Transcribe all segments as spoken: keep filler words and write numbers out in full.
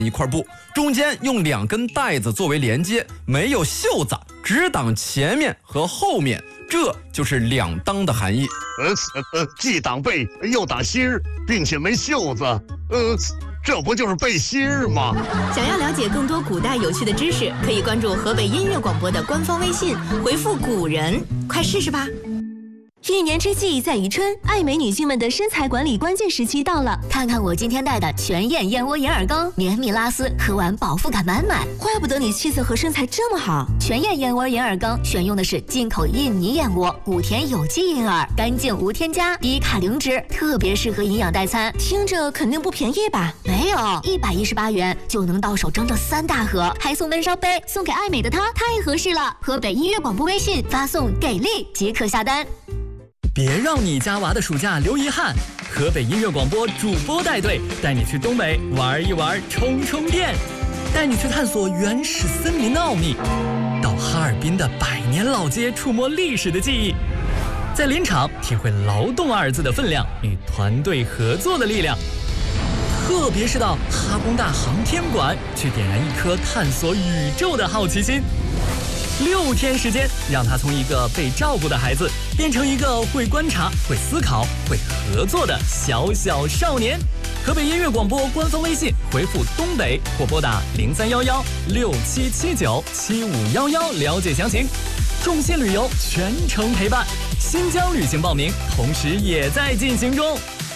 一块布，中间用两根带子作为连接，没有袖子，只挡前面和后面，这就是两裆的含义。 呃呃，既挡背又挡心儿，并且没袖子，呃，这不就是背心儿吗？ 想要了解更多古代有趣的知识，可以关注河北音乐广播的官方微信，回复“古人”，快试试吧。 一年之计在于春，爱美女性们的身材管理关键时期到了。看看我今天带的全燕燕窝银耳羹，绵密拉丝，喝完饱腹感满满。 怪不得你气色和身材这么好。 全燕燕窝银耳羹选用的是进口印尼燕窝，谷田有机银耳，干净无添加，低卡零脂，特别适合营养代餐。 听着肯定不便宜吧？ 没有，一百一十八元就能到手整整三大盒，还送温烧杯，送给爱美的她太合适了。河北音乐广播微信发送给力即可下单。 别让你家娃的暑假留遗憾，河北音乐广播主播带队带你去东北玩一玩，充充电，带你去探索原始森林的奥秘，到哈尔滨的百年老街触摸历史的记忆，在林场体会劳动二字的分量与团队合作的力量，特别是到哈工大航天馆去点燃一颗探索宇宙的好奇心。六天时间，让他从一个被照顾的孩子变成一个会观察、会思考、会合作的小小少年。河北音乐广播官方微信回复东北或拨打零三幺幺六七七九七五幺幺了解详情。众信旅游全程陪伴，新疆旅行报名同时也在进行中。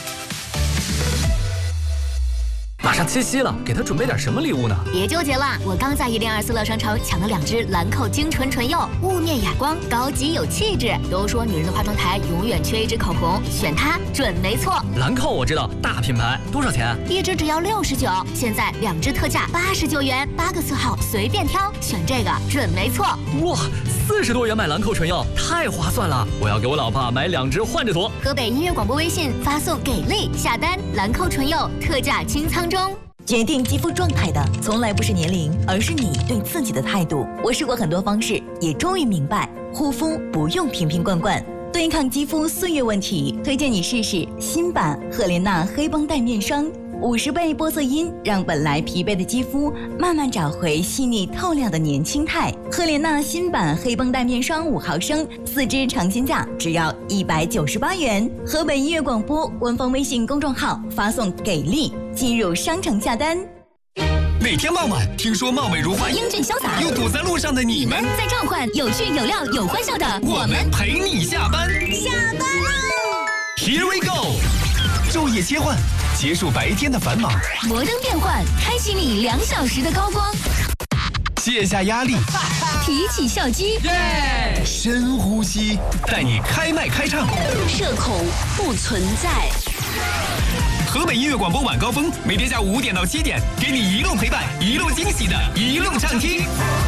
马上七夕了，给他准备点什么礼物呢？ 别纠结了，我刚在一零二四乐商城抢了两支兰蔻精纯唇釉，雾面哑光，高级有气质。都说女人的化妆台永远缺一支口红，选它准没错。 兰蔻我知道，大品牌，多少钱？ 一支只要六十九，现在两支特价八十九元，八个色号随便挑，选这个准没错。 哇，四十多元买兰蔻唇釉，太划算了！我要给我老婆买两支换着涂。 河北音乐广播微信发送给力下单，兰蔻唇釉特价清仓中。 决定肌肤状态的从来不是年龄，而是你对自己的态度。我试过很多方式，也终于明白，护肤不用瓶瓶罐罐。对抗肌肤岁月问题，推荐你试试新版赫莲娜黑绷带面霜，五十倍玻色因让本来疲惫的肌肤慢慢找回细腻透亮的年轻态。赫莲娜新版黑绷带面霜五毫升，四支尝鲜价只要一百九十八元。河北音乐广播官方微信公众号发送给力，进入商城下单。 每天傍晚，听说貌美如花、 英俊潇洒又堵在路上的你们， 在召唤有趣有料有欢笑的我们陪你下班。 下班喽 ！Here we go！ 昼夜切换，结束白天的繁忙。 摩登变换，开启你两小时的高光。 卸下压力， 提起笑肌， 耶！深呼吸，带你开麦开唱。 社恐不存在。 河北音乐广播晚高峰，每天下午五点到七点，给你一路陪伴，一路惊喜的一路畅听。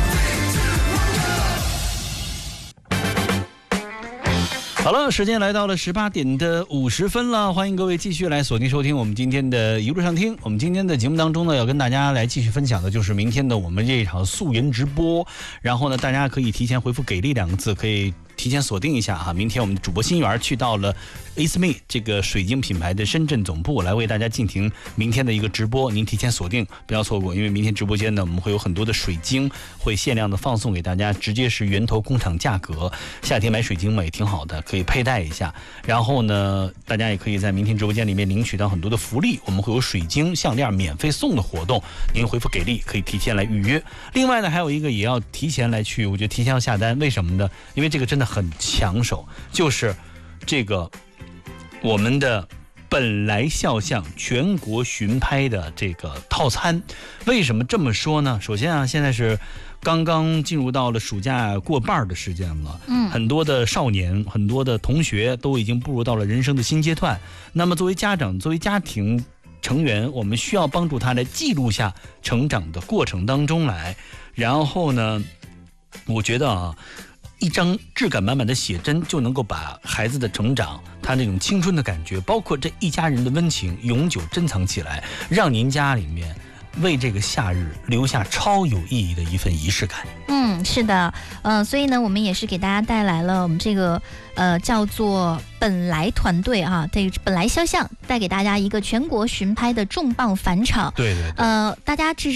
好了，时间来到了十八点的五十分了，欢迎各位继续来锁定收听我们今天的一路上听。我们今天的节目当中呢，要跟大家来继续分享的就是明天的我们这一场素颜直播。然后呢，大家可以提前回复给力两个字，可以提前锁定一下哈。明天我们的主播新源去到了 Acme 这个水晶品牌的深圳总部，来为大家进行明天的一个直播，您提前锁定，不要错过，因为明天直播间呢，我们会有很多的水晶会限量的放送给大家，直接是源头工厂价格。夏天买水晶嘛也挺好的，可以佩戴一下。然后呢，大家也可以在明天直播间里面领取到很多的福利，我们会有水晶项链免费送的活动，您回复给力可以提前来预约。另外呢，还有一个也要提前来去，我觉得提前要下单，为什么呢？因为这个真的很抢手，就是这个我们的本来肖像全国巡拍的这个套餐。为什么这么说呢？首先啊，现在是刚刚进入到了暑假过半的时间了，嗯，很多的少年，很多的同学都已经步入到了人生的新阶段。那么作为家长，作为家庭成员，我们需要帮助他来记录下成长的过程当中来。然后呢，我觉得啊，一张质感满满的写真就能够把孩子的成长，他那种青春的感觉，包括这一家人的温情永久珍藏起来，让您家里面为这个夏日留下超有意义的一份仪式感。 嗯，是的，呃，所以呢，我们也是给大家带来了我们这个呃叫做本来团队啊，这个本来肖像带给大家一个全国巡拍的重磅返场。 对对对， 呃，大家这是。